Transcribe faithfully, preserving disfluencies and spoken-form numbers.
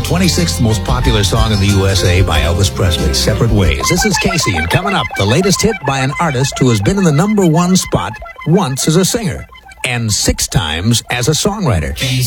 twenty-sixth most popular song in the U S A by Elvis Presley, Separate Ways. This is Casey, and coming up, the latest hit by an artist who has been in the number one spot once as a singer and six times as a songwriter.